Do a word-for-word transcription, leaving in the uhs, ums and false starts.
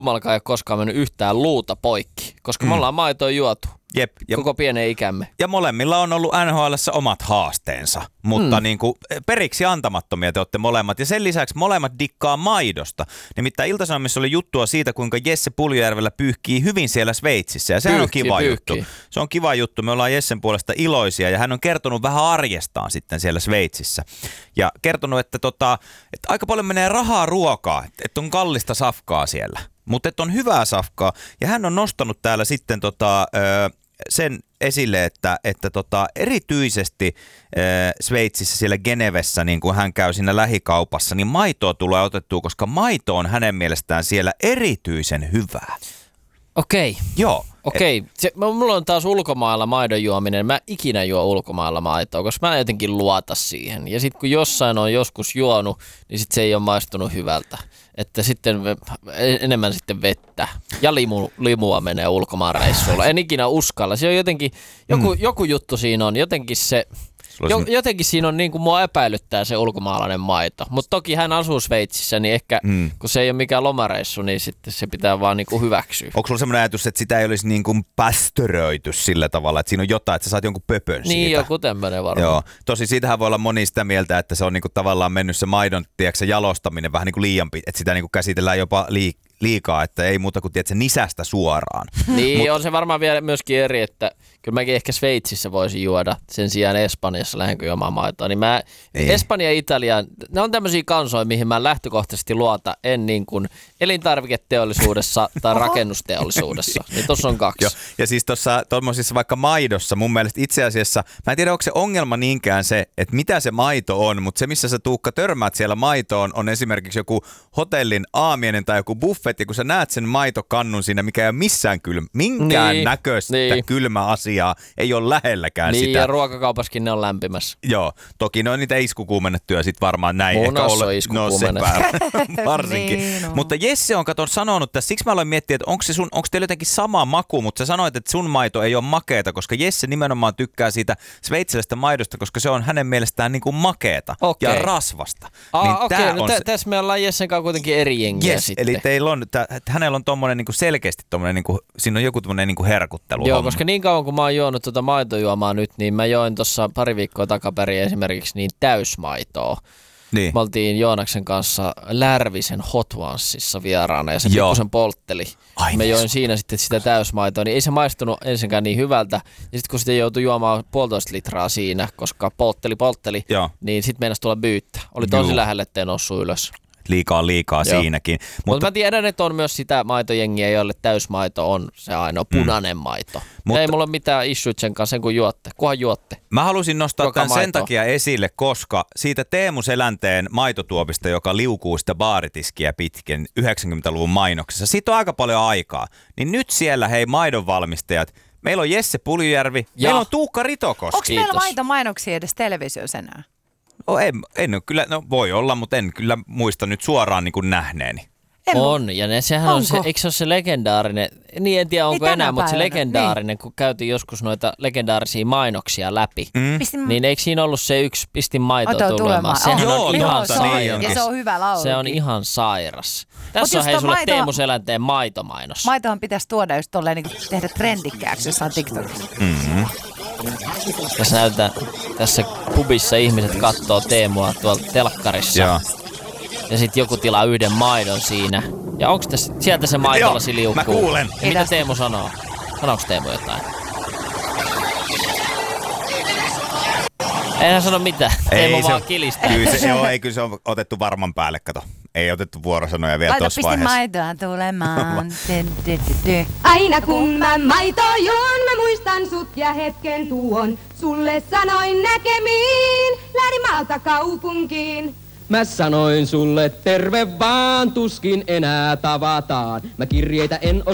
kummallakaan ei ole koskaan mennyt yhtään luuta poikki, koska mm. me ollaan maitoa juotu. Jep, ja, koko pienen ikämme. Ja molemmilla on ollut N H L:ssä omat haasteensa, mutta mm. niin kuin periksi antamattomia te olette molemmat. Ja sen lisäksi molemmat dikkaa maidosta. Nimittäin Ilta-Sanomissa oli juttua siitä, kuinka Jesse Puljujärvellä pyyhkii hyvin siellä Sveitsissä. Ja sehän pyyhkii, on kiva pyyhkii. juttu. Se on kiva juttu. Me ollaan Jessen puolesta iloisia ja hän on kertonut vähän arjestaan sitten siellä Sveitsissä. Ja kertonut, että, tota, että aika paljon menee rahaa ruokaa, että on kallista safkaa siellä. Mutta että on hyvää safkaa. Ja hän on nostanut täällä sitten tota, öö, sen esille, että, että tota, erityisesti öö, Sveitsissä siellä Genevessä, niin kun hän käy siinä lähikaupassa, niin maitoa tulee otettua, koska maito on hänen mielestään siellä erityisen hyvää. Okei. Joo. Okei. Se, mulla on taas ulkomailla maidon juominen. Mä ikinä juo ulkomailla maitoa, koska mä en jotenkin luota siihen. Ja sitten kun jossain on joskus juonut, niin sit se ei ole maistunut hyvältä. Että sitten enemmän sitten vettä. Ja limu, limua menee ulkomaanreissuilla. En ikinä uskalla. Se on jotenkin, joku, mm. joku juttu siinä on. Jotenkin se... Jo, jotenkin siinä on niin kuin mua epäilyttää se ulkomaalainen maito. Mutta toki hän asuu Sveitsissä, niin ehkä mm. kun se ei ole mikään lomareissu, niin sitten se pitää vaan niin kuin hyväksyä. Onko sulla semmoinen ajatus, että sitä ei olisi niin kuin pastöröity sillä tavalla, että siinä on jotain, että sä saat jonkun pöpön siitä? Niin, joku tämmöinen varmaan. Joo. Tosi siitähän voi olla moni sitä mieltä, että se on niin kuin tavallaan mennyt se maidon tiedätkö, jalostaminen vähän niin kuin liian pitkä, että sitä niin kuin käsitellään jopa liikaa. liikaa, että ei muuta kuin tiedätkö, nisästä suoraan. Niin, Mut, on se varmaan vielä myöskin eri, että kyllä mäkin ehkä Sveitsissä voisin juoda sen sijaan Espanjassa lähdenkö juomaan maitoa. Niin mä, Espanja ja Italia, ne on tämmöisiä kansoja, mihin mä lähtökohtaisesti luota, en niin kuin elintarviketeollisuudessa tai rakennusteollisuudessa. Niin tossa on kaksi. Joo. Ja siis tuossa tuommoisissa vaikka maidossa mun mielestä itse asiassa, mä en tiedä onko se ongelma niinkään se, että mitä se maito on, mutta se missä sä Tuukka törmäät siellä maitoon on esimerkiksi joku hotellin aamiainen tai joku buffet, ja kun sä näet sen maitokannun siinä, mikä ei ole missään kylmä, minkään niin, näköistä niin. kylmä asiaa, ei ole lähelläkään niin, sitä. Ja ruokakaupassakin ne on lämpimässä. Joo, toki ne on niitä iskukuumennettuja sit varmaan näin. Munassa on iskukuumennettu. No, varsinkin. niin, no. Mutta Jesse on katon sanonut tässä, siksi mä aloin miettiä, että onko se sun, onko teillä jotenkin sama maku, mutta sä sanoit, että sun maito ei ole makeeta, koska Jesse nimenomaan tykkää siitä sveitsiläistä maidosta, koska se on hänen mielestään niin kuin makeeta okay. ja rasvasta. Ah, niin okei, okay. no t- se... tässä me ollaan Jessen kanssa kuitenkin eri jengiä yes, sitten. Eli teillä on, t- hänellä on tommonen niinku selkeästi tommonen, niinku, siinä on joku tommonen niinku herkuttelu. Joo, koska niin kauan kun mä oon juonut tuota maitojuomaa nyt, niin mä join tuossa pari viikkoa takaperin esimerkiksi niin täysmaitoa. Niin. Me oltiin Joonaksen kanssa Lärvisen Hot Onesissa vieraana ja se pikkusen poltteli. Ai me join siinä sitten sitä täysmaitoa, niin ei se maistunut ensinkään niin hyvältä. Ja sitten kun sitten joutui juomaan puolitoista litraa siinä, koska poltteli poltteli, Joo. niin sitten meinasi tulla byyttä. Oli tosi Juu. lähelle, ettei noussut ylös. Liikaa liikaa Joo. siinäkin. Mutta Mut mä tiedän, että on myös sitä maitojengiä, joille täysmaito on se ainoa punainen mm. maito. Mutta ei mulla ole mitään issuit sen kanssa, sen kun juotte. Kunhan juotte. Mä halusin nostaa Joka tämän maitoa. sen takia esille, koska siitä Teemu Selänteen maitotuopista, joka liukuu sitä baaritiskiä pitkin yhdeksänkymmentäluvun mainoksessa, siitä on aika paljon aikaa. Niin nyt siellä, hei maidonvalmistajat, meillä on Jesse Puljujärvi, ja. meillä on Tuukka Ritokoski. Onko meillä maitomainoksia edes televisiossa enää? Oh, en, en ole kyllä, no voi olla, mutta en kyllä muista nyt suoraan niin kuin nähneeni. En on, ja ne, sehän onko? on se, eikö se ole se legendaarinen, niin en tiedä onko enää, mutta se legendaarinen, niin. kun käytiin joskus noita legendaarisia mainoksia läpi, mm. Pistin, niin eikö siinä ollut se yksi pistin maito tulemaan? tulemaan. Sehän oh, on joo, ihan sairas. Niin ja se on hyvä laulu. Se on ihan sairas. Tässä on hei sulle maitoa, Teemu Selänteen maitomainos. Maitohan pitäisi tuoda just tolleen niin tehdä trendikkääksi jossain TikTokissa. Mm-hmm. Tässä näytetään, tässä pubissa ihmiset katsoo Teemua tuolta telkkarissa. Joo. Ja sitten joku tilaa yhden maidon siinä. Ja onko tässä, sieltä se maitolasi liukkuu? Mä kuulen. Ja mitä Teemu sanoo? Sanooko Teemu jotain? Ei hän sano mitään. Teemu ei, vaan kilistää. Kyllä se, joo, ei, kyllä se on otettu varman päälle, kato. Ei otettu vuorosanoja vielä tuossa vaiheessa. Laita pistin maitoa tulemaan. Aina kun mä maitoa juon, mä muistan sut ja hetken tuon. Sulle sanoin näkemiin, lähdin maalta kaupunkiin. Mä sanoin sulle terve vaan, tuskin enää tavataan. Mä kirjeitä en